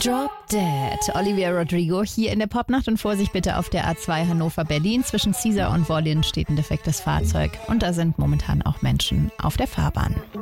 Drop Dead. Olivia Rodrigo hier in der Popnacht und Vorsicht bitte auf der A2 Hannover-Berlin. Zwischen Caesar und Wollin steht ein defektes Fahrzeug und da sind momentan auch Menschen auf der Fahrbahn.